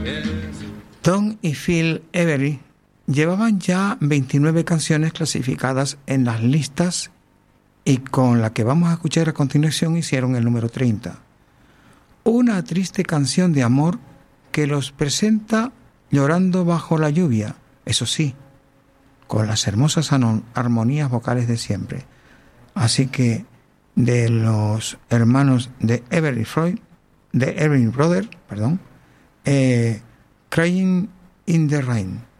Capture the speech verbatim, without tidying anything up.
Tom y Phil Every llevaban ya veintinueve canciones clasificadas en las listas y con la que vamos a escuchar a continuación hicieron el número treinta. Una triste canción de amor que los presenta llorando bajo la lluvia, eso sí, con las hermosas armonías vocales de siempre. Así que de los hermanos de Everly Freud, de Everly Brothers, perdón, eh, Crying in the Rain.